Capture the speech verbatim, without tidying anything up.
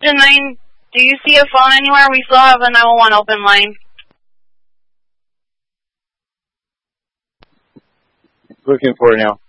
Region nine, do you see a phone anywhere? We still have a nine one one open line. Looking for it now.